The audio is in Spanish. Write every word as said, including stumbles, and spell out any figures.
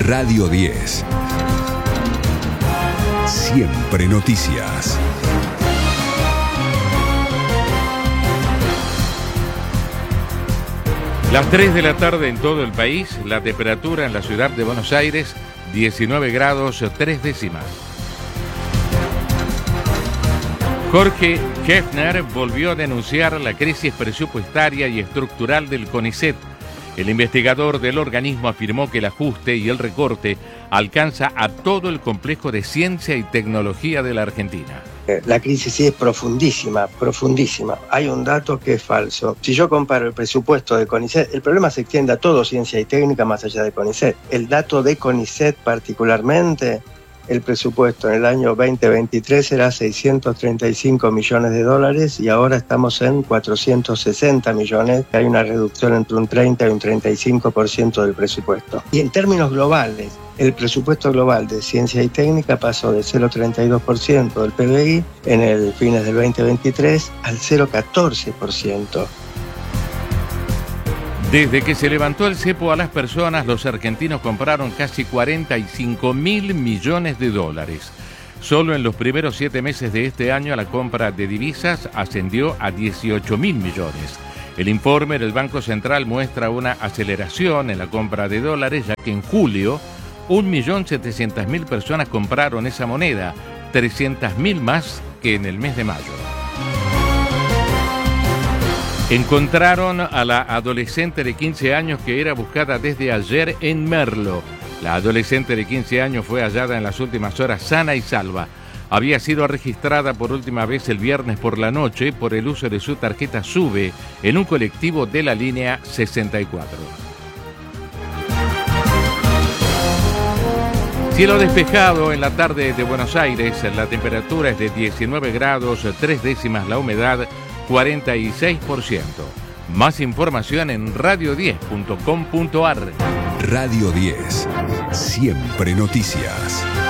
Radio diez. Siempre noticias. Las tres de la tarde en todo el país, la temperatura en la ciudad de Buenos Aires, diecinueve grados tres décimas. Jorge Hefner volvió a denunciar la crisis presupuestaria y estructural del CONICET. El investigador del organismo afirmó que el ajuste y el recorte alcanza a todo el complejo de ciencia y tecnología de la Argentina. La crisis sí es profundísima, profundísima. Hay un dato que es falso. Si yo comparo el presupuesto de CONICET, el problema se extiende a todo ciencia y técnica más allá de CONICET. El dato de CONICET particularmente, el presupuesto en el año veinte veintitrés era seiscientos treinta y cinco millones de dólares y ahora estamos en cuatrocientos sesenta millones. Hay una reducción entre un treinta y un treinta y cinco por ciento del presupuesto. Y en términos globales, el presupuesto global de ciencia y técnica pasó del cero coma treinta y dos por ciento del P B I en el fines del veinte veintitrés al cero coma catorce por ciento. Desde que se levantó el cepo a las personas, los argentinos compraron casi cuarenta y cinco mil millones de dólares. Solo en los primeros siete meses de este año la compra de divisas ascendió a dieciocho mil millones. El informe del Banco Central muestra una aceleración en la compra de dólares, ya que en julio un millón setecientas mil personas compraron esa moneda, trescientas mil más que en el mes de mayo. Encontraron a la adolescente de quince años que era buscada desde ayer en Merlo. La adolescente de quince años fue hallada en las últimas horas sana y salva. Había sido registrada por última vez el viernes por la noche por el uso de su tarjeta SUBE en un colectivo de la línea sesenta y cuatro. Cielo despejado en la tarde de Buenos Aires, la temperatura es de diecinueve grados tres décimas, la humedad cuarenta y seis por ciento. Más información en radio diez punto com punto ar. Radio diez. Siempre noticias.